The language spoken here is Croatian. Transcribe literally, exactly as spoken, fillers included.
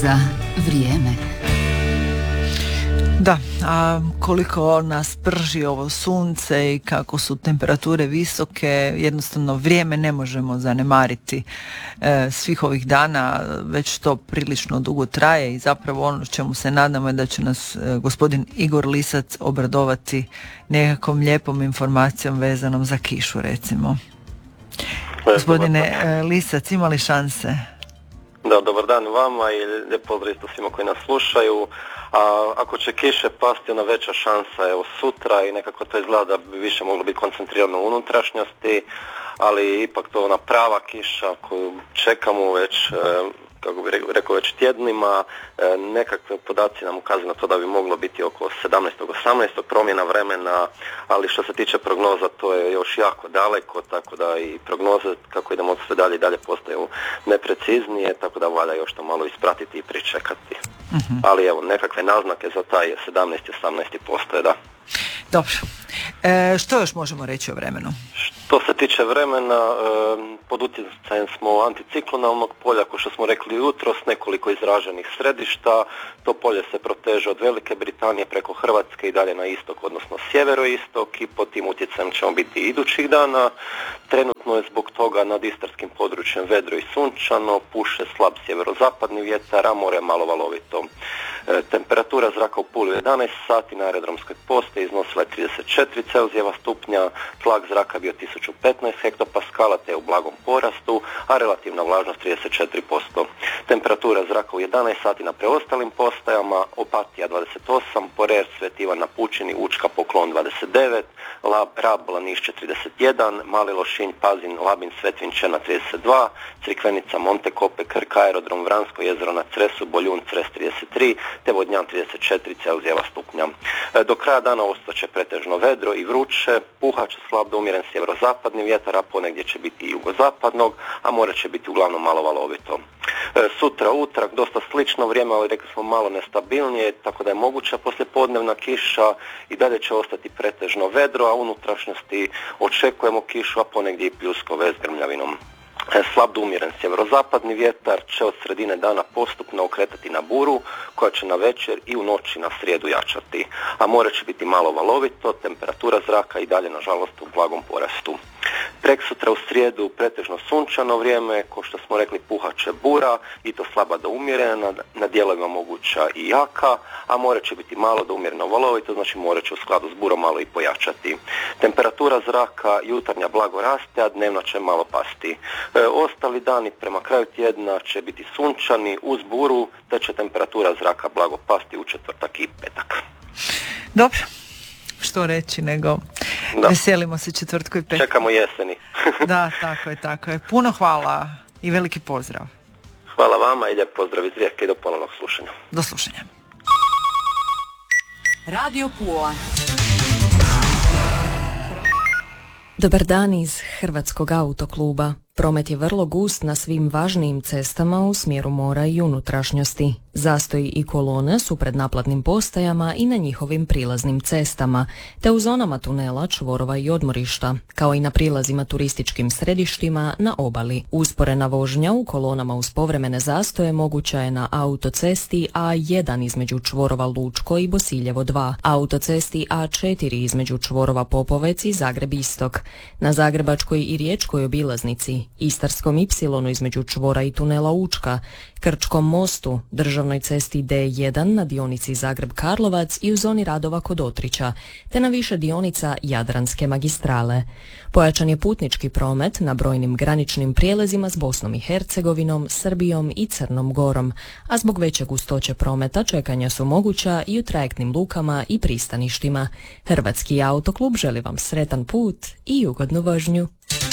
za vrijeme. Da, a koliko nas prži ovo sunce i kako su temperature visoke, jednostavno vrijeme ne možemo zanemariti e, svih ovih dana, već to prilično dugo traje i zapravo ono čemu se nadamo je da će nas e, gospodin Igor Lisac obradovati nekakvom lijepom informacijom vezanom za kišu, recimo. Gospodine e, Lisac, ima li šanse? Da, dobar dan vama i lijep pozdrav isto svima koji nas slušaju. A ako će kiše pasti, ona veća šansa je sutra i nekako to izgleda da bi više moglo biti koncentrirano u unutrašnjosti, ali ipak to ona prava kiša koju čekamo već, kako bi rekao, već tjednima. Nekakve podaci nam ukazuju na to da bi moglo biti oko sedamnaest osamnaest promjena vremena, ali što se tiče prognoza to je još jako daleko, tako da i prognoze kako idemo sve dalje i dalje postaju nepreciznije, tako da valja još to malo ispratiti i pričekati. Uh-huh. Ali evo, nekakve naznake za taj sedamnaest osamnaest postoje, da. Dobro. E, što još možemo reći o vremenu? Što se tiče vremena, e, pod utjecajem smo anticiklonalnog polja, kao što smo rekli jutros, nekoliko izraženih središta. To polje se proteže od Velike Britanije preko Hrvatske i dalje na istok, odnosno sjeveroistok, i pod tim utjecajem ćemo biti idućih dana. Trenutno je zbog toga nad istarskim područjem vedro i sunčano, puše slab sjeverozapadni vjetar, a more malo valovito. E, temperatura zraka u Puli jedanaest sati, na aerodromskoj postaji iznosila je trideset četiri Celzijeva stupnja, tlak zraka bio tisuću petnaest hektopaskala te u blagom porastu, a relativna vlažnost trideset četiri posto. Temperatura zraka u jedanaest sati na preostalim postajama: Opatija dvadeset osam, Porer, Sveti Ivan na Pučini, Učka, Poklon dvadeset devet, Lab, Rab, Lanišće trideset jedan, Mali Lošinj, Pazin, Labin, Svetvin, Čena trideset dva, Crikvenica, Montekope, Krk, Aerodrom, Vransko jezero na Cresu, Boljun, Cres trideset tri, te Vodnjan trideset četiri Celzijeva stupnja. E, do kraja dana ostaće pretežno vedro i vruće, puhat će slab do umjeren sjeverozapadni vjetar, a ponegdje će biti i jugozapadnog, a more će biti uglavnom malo valovito. E, sutra utorak dosta slično vrijeme, ali rekli smo malo nestabilnije, tako da je moguća poslijepodnevna kiša, i dalje će ostati pretežno vedro, a u unutrašnjosti očekujemo kišu, a ponegdje i pljuskove s grmljavinom. Slab do umjeren sjeverozapadni vjetar će od sredine dana postupno okretati na buru, koja će na večer i u noći na srijedu jačati, a more će biti malo valovito, temperatura zraka i dalje nažalost u blagom porastu. Preksutra u srijedu pretežno sunčano vrijeme, kao što smo rekli puhat će bura, i to slaba do umjerena, na dijelovima moguća i jaka, a more će biti malo do umjereno valovito, znači more će u skladu s burom malo i pojačati. Temperatura zraka jutarnja blago raste, a dnevna će malo pasti. E, ostali dani prema kraju tjedna će biti sunčani uz buru, te će temperatura zraka blago pasti u četvrtak i petak. Dobro. Što reći nego da. Veselimo se četvrtku i petku. Čekamo jeseni. Da, tako je, tako je. Puno hvala i veliki pozdrav. Hvala vama i lijep pozdrav iz Rijeke i do ponovnog slušanja. Do slušanja. Radio Pula. Dobar dan iz Hrvatskog autokluba. Promet je vrlo gust na svim važnijim cestama u smjeru mora i unutrašnjosti. Zastoji i kolone su pred naplatnim postajama i na njihovim prilaznim cestama, te u zonama tunela, čvorova i odmorišta, kao i na prilazima turističkim središtima na obali. Usporena vožnja u kolonama uz povremene zastoje moguća je na autocesti A jedan između čvorova Lučko i Bosiljevo dva, autocesti A četiri između čvorova Popovec i Zagreb Istok, na Zagrebačkoj i Riječkoj obilaznici, Istarskom ipsilonu između čvora i tunela Učka, Krčkom mostu, državnoj cesti D jedan na dionici Zagreb-Karlovac i u zoni radova kod Otrića, te na više dionica Jadranske magistrale. Pojačan je putnički promet na brojnim graničnim prijelazima s Bosnom i Hercegovinom, Srbijom i Crnom Gorom, a zbog veće gustoće prometa čekanja su moguća i u trajektnim lukama i pristaništima. Hrvatski autoklub želi vam sretan put i ugodnu vožnju.